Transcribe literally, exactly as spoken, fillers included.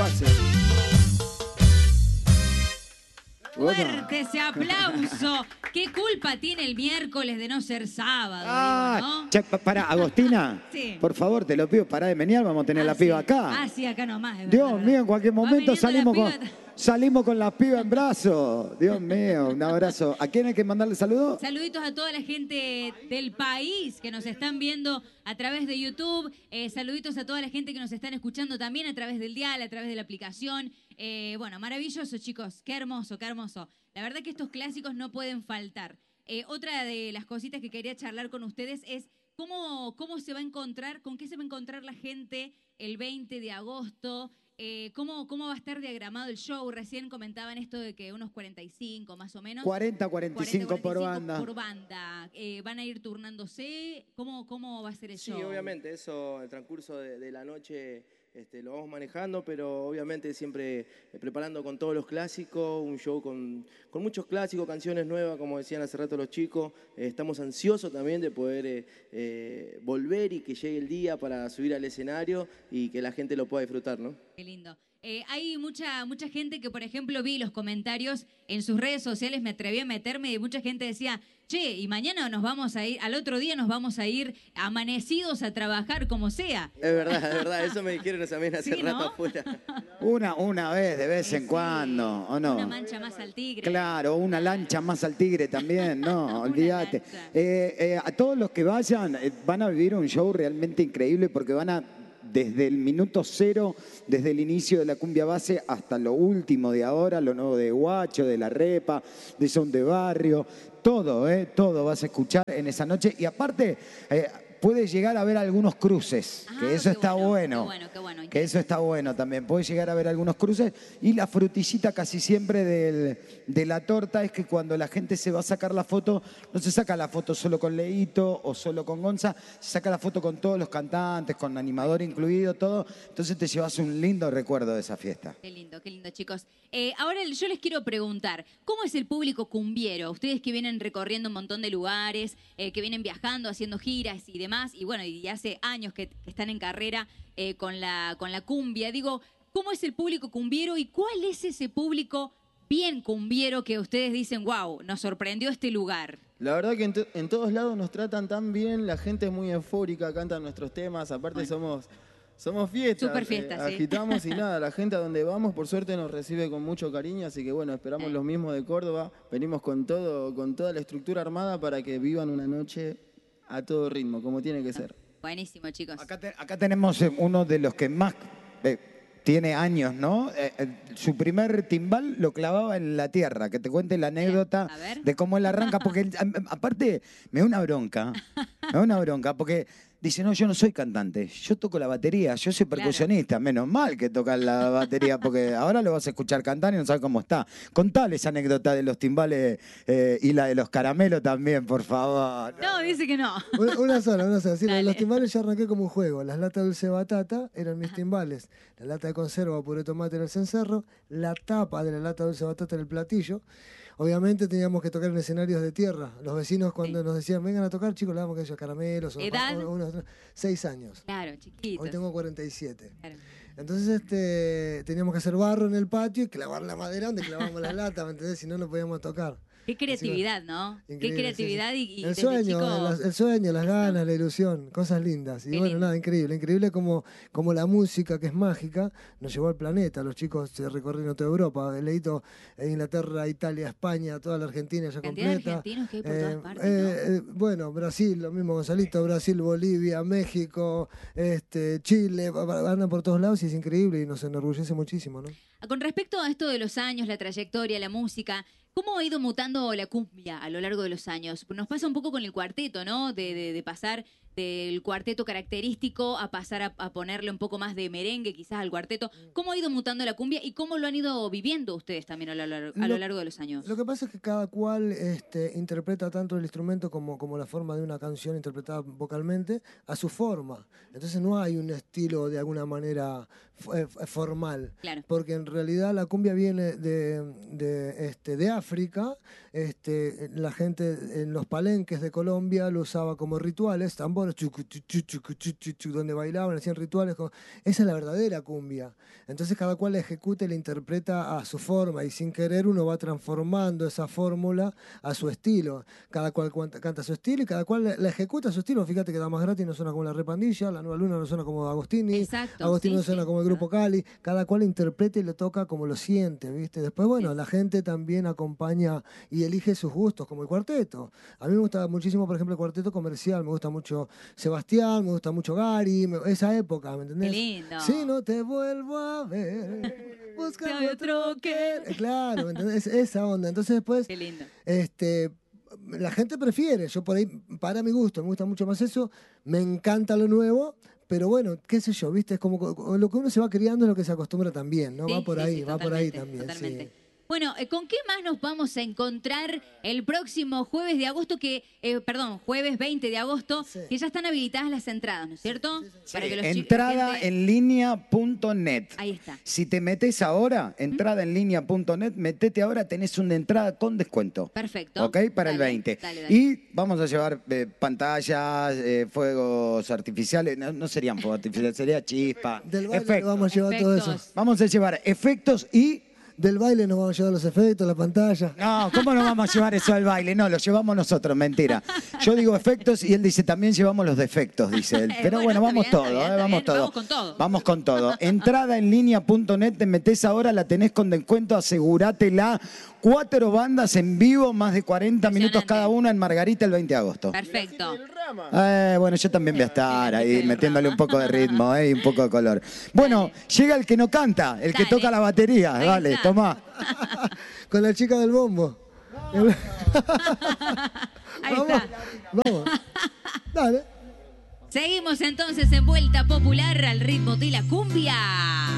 Gracias. Fuerte ese aplauso. ¿Qué culpa tiene el miércoles de no ser sábado? Ah, digo, ¿no? che, pa- pará, Agostina. Sí. Por favor, te lo pido, pará de menear, vamos a tener Ah, la piba sí. acá. Ah, sí, acá nomás. Es Dios verdad, mío, en cualquier Va momento viniendo salimos la con, piba. salimos con la piba en brazos. Dios mío, un abrazo. ¿A quién hay que mandarle saludos? Saluditos a toda la gente del país que nos están viendo a través de YouTube. Eh, saluditos a toda la gente que nos están escuchando también a través del dial, a través de la aplicación. Eh, bueno, maravilloso, chicos. Qué hermoso, qué hermoso. La verdad que estos clásicos no pueden faltar. Eh, otra de las cositas que quería charlar con ustedes es cómo, cómo se va a encontrar, con qué se va a encontrar la gente el veinte de agosto. Eh, ¿cómo, ¿Cómo va a estar diagramado el show? Recién comentaban esto de que unos cuarenta y cinco más o menos. cuarenta, cuarenta y cinco por banda. Por banda. Eh, ¿Van a ir turnándose? ¿Cómo, ¿Cómo va a ser el Sí, show? obviamente, eso, el transcurso de, de la noche este, lo vamos manejando, pero obviamente siempre eh, preparando con todos los clásicos, un show con, con muchos clásicos, canciones nuevas, como decían hace rato los chicos. Eh, estamos ansiosos también de poder eh, eh, volver y que llegue el día para subir al escenario y que la gente lo pueda disfrutar, ¿no? Qué lindo. Eh, hay mucha mucha gente que, por ejemplo, vi los comentarios en sus redes sociales, me atreví a meterme y mucha gente decía, che, y mañana nos vamos a ir, al otro día nos vamos a ir amanecidos a trabajar como sea. Es verdad, es verdad, eso me dijeron también hace Sí, rato ¿no? afuera. Una, una vez, de vez en Sí, cuando, ¿o no? Una mancha más al tigre. Claro, una lancha más al tigre también, no, Una olvídate. lancha. Eh, eh, a todos los que vayan, eh, van a vivir un show realmente increíble porque van a, desde el minuto cero, desde el inicio de la cumbia base hasta lo último de ahora, lo nuevo de Guacho, de La Repa, de Son de Barrio, todo, eh, todo vas a escuchar en esa noche. Y aparte, eh, puedes llegar a ver algunos cruces, Ah, que eso qué está bueno, bueno. qué bueno, qué bueno. Que eso está bueno también. Puedes llegar a ver algunos cruces. Y la frutillita casi siempre del- de la torta es que cuando la gente se va a sacar la foto, no se saca la foto solo con Leito o solo con Gonza, se saca la foto con todos los cantantes, con animador incluido, todo. Entonces te llevas un lindo recuerdo de esa fiesta. Qué lindo, qué lindo, chicos. Eh, ahora yo les quiero preguntar, ¿cómo es el público cumbiero? Ustedes que vienen recorriendo un montón de lugares, eh, que vienen viajando, haciendo giras y demás, y bueno, y hace años que, que están en carrera eh, con, la, con la cumbia. Digo, ¿cómo es el público cumbiero y cuál es ese público bien cumbiero que ustedes dicen, wow, nos sorprendió este lugar? La verdad que en, to- en todos lados nos tratan tan bien, la gente es muy eufórica, cantan nuestros temas, aparte Bueno. somos, somos fiestas, Súper fiesta, sí. agitamos y nada, la gente a donde vamos por suerte nos recibe con mucho cariño, así que bueno, esperamos Eh. los mismos de Córdoba, venimos con todo, con toda la estructura armada para que vivan una noche a todo ritmo, como tiene que ser. Buenísimo, chicos. Acá, te- acá tenemos eh, uno de los que más eh, tiene años, ¿no? Eh, eh, su primer timbal lo clavaba en la tierra. Que te cuente la anécdota a ver. de cómo él arranca. Porque él, a- aparte me da una bronca. Me da una bronca porque dice, no, yo no soy cantante. Yo toco la batería. Yo soy percusionista. Menos mal que toca la batería porque ahora lo vas a escuchar cantar y no sabes cómo está. Contale esa anécdota de los timbales eh, y la de los caramelos también, por favor. No, dice que no. Una, una sola, una sola. Sí, la de los Dale. timbales yo arranqué como un juego. Las latas de dulce de batata eran mis timbales. La lata de conserva, puré de tomate en el cencerro. La tapa de la lata de dulce de batata en el platillo. Obviamente teníamos que tocar en escenarios de tierra. Los vecinos cuando Sí. nos decían, vengan a tocar, chicos, le damos que ellos caramelos. o- ¿Edad? o- unos- seis años. Claro, chiquitos. Hoy tengo cuarenta y siete. Claro. Entonces este, teníamos que hacer barro en el patio y clavar la madera donde clavamos la lata, ¿me entendés? Si no, no podíamos tocar. Qué creatividad, ¿no? Qué Increíble, creatividad sí, y, sí. y el desde sueño, chico- las- el sueño, las ganas, la ilusión, cosas lindas. Y Qué bueno, lindo. nada, increíble, increíble como, como la música, que es mágica, nos llevó al planeta. Los chicos se recorrieron toda Europa, he leído Inglaterra, Italia, España, toda la Argentina ya Cantidad de completa. argentinos que hay por Eh, todas partes, eh, eh, bueno, Brasil, lo mismo Gonzalito, Brasil, Bolivia, México, este, Chile, va- va- andan por todos lados y es increíble y nos enorgullece muchísimo, ¿no? Con respecto a esto de los años, la trayectoria, la música, ¿cómo ha ido mutando la cumbia a lo largo de los años? Nos pasa un poco con el cuarteto, ¿no? De, de- de pasar del cuarteto característico a pasar a, a ponerle un poco más de merengue quizás al cuarteto. ¿Cómo ha ido mutando la cumbia y cómo lo han ido viviendo ustedes también a lo, largo- a lo Lo- largo de los años? Lo que pasa es que cada cual este, interpreta tanto el instrumento como, como la forma de una canción interpretada vocalmente a su forma. Entonces no hay un estilo de alguna manera f- eh, f- formal. Claro. Porque en realidad la cumbia viene de, de, este, de África. Este, la gente en los palenques de Colombia lo usaba como rituales, tambores tambores, chucu, chucu, chucu, chucu, chucu, donde bailaban, hacían rituales. Como... Esa es la verdadera cumbia. Entonces cada cual la ejecuta y la interpreta a su forma y sin querer uno va transformando esa fórmula a su estilo. Cada cual canta su estilo y cada cual la ejecuta a su estilo. Fíjate que Damas Gratis no suena como La Repandilla, La Nueva Luna no suena como Agostini, Exacto, Agostini sí, no suena sí. como el Grupo Cali. Cada cual interpreta y le toca como lo siente, ¿viste? Después, bueno, la gente también acompaña y elige sus gustos, como el cuarteto. A mí me gusta muchísimo, por ejemplo, el cuarteto comercial. Me gusta mucho Sebastián, me gusta mucho Gary, me- esa época, ¿me entendés? Qué lindo. Si no te vuelvo a ver, busca otro que... Claro, ¿me entendés? Esa onda. Entonces después, Qué lindo. este, la gente prefiere, yo por ahí, para mi gusto, me gusta mucho más eso, me encanta lo nuevo, pero bueno, qué sé yo, ¿viste? Es como co- lo que uno se va criando es lo que se acostumbra también, ¿no? Sí, va por sí, ahí, sí, va por ahí totalmente, también, totalmente. sí. Bueno, eh, ¿con qué más nos vamos a encontrar el próximo jueves de agosto? Que, eh, perdón, jueves veinte de agosto, Sí. que ya están habilitadas las entradas, ¿no es cierto? Para que los chi- entrada gente- en línea punto net. Ahí está. Si te metes ahora, entrada en línea punto net, metete ahora, tenés una entrada con descuento. Perfecto. ¿Ok? Para el Dale, veinte. dale, dale. Y vamos a llevar eh, pantallas, eh, fuegos artificiales. No, no serían fuegos artificiales, sería chispa. Del baile efectos. nos vamos a llevar todo eso. Efectos. Vamos a llevar efectos y... Del baile nos vamos a llevar los efectos, la pantalla. No, ¿cómo no vamos a llevar eso al baile? No, lo llevamos nosotros, mentira. Yo digo efectos y él dice también llevamos los defectos, dice él. Pero Bueno, bueno, está vamos bien, todo, está bien, eh, está vamos bien. todo. Vamos con todo. Vamos con todo. Entrada en línea punto net, te metés ahora, la tenés con descuento, asegurátela. Cuatro bandas en vivo, más de cuarenta minutos cada una en Margarita el veinte de agosto. Perfecto. Eh, bueno, yo también voy a estar ahí el metiéndole rama. un poco de ritmo eh, y un poco de color. Bueno, llega el que no canta, el que Dale. toca la batería. Ahí Dale, está. tomá. Con la chica del bombo. Ahí Vamos, está. vamos. Dale. Seguimos entonces en Vuelta Popular al ritmo de la cumbia.